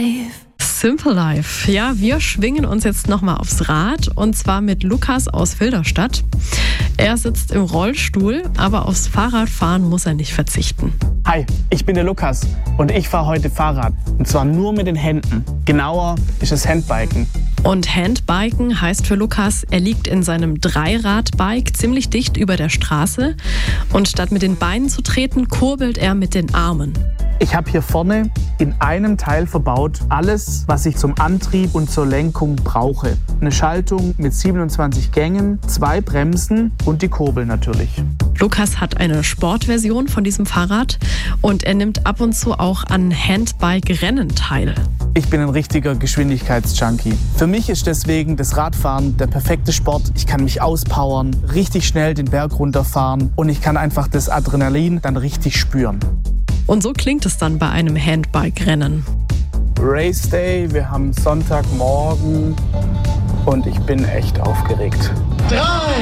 Simple Life. Ja, wir schwingen uns jetzt nochmal aufs Rad und zwar mit Lukas aus Wilderstadt. Er sitzt im Rollstuhl, aber aufs Fahrradfahren muss er nicht verzichten. Hi, ich bin der Lukas und ich fahre heute Fahrrad. Und zwar nur mit den Händen. Genauer ist es Handbiken. Und Handbiken heißt für Lukas, er liegt in seinem Dreiradbike ziemlich dicht über der Straße und statt mit den Beinen zu treten, kurbelt er mit den Armen. Ich habe hier vorne in einem Teil verbaut alles, was ich zum Antrieb und zur Lenkung brauche. Eine Schaltung mit 27 Gängen, 2 Bremsen und die Kurbel natürlich. Lukas hat eine Sportversion von diesem Fahrrad und er nimmt ab und zu auch an Handbike-Rennen teil. Ich bin ein richtiger Geschwindigkeitsjunkie. Für mich ist deswegen das Radfahren der perfekte Sport. Ich kann mich auspowern, richtig schnell den Berg runterfahren und ich kann einfach das Adrenalin dann richtig spüren. Und so klingt es dann bei einem Handbike-Rennen. Race Day, wir haben Sonntagmorgen und ich bin echt aufgeregt. 3, 2,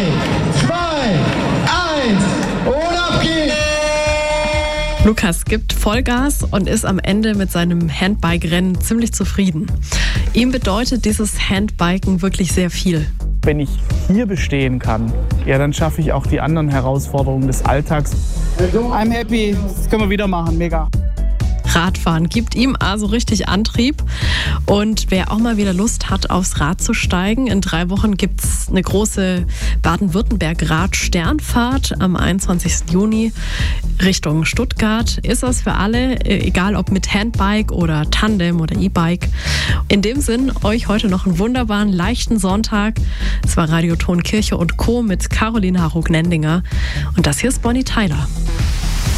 1 und ab geht's! Lukas gibt Vollgas und ist am Ende mit seinem Handbike-Rennen ziemlich zufrieden. Ihm bedeutet dieses Handbiken wirklich sehr viel. Wenn ich hier bestehen kann, ja, dann schaffe ich auch die anderen Herausforderungen des Alltags. I'm happy, das können wir wieder machen, mega. Radfahren gibt ihm also richtig Antrieb. Und wer auch mal wieder Lust hat, aufs Rad zu steigen, in 3 Wochen gibt es eine große Baden-Württemberg-Rad-Sternfahrt am 21. Juni Richtung Stuttgart. Ist das für alle, egal ob mit Handbike oder Tandem oder E-Bike. In dem Sinn, euch heute noch einen wunderbaren, leichten Sonntag. Es war Radio Ton Kirche und Co. mit Caroline Harrog-Nendinger. Und das hier ist Bonnie Tyler.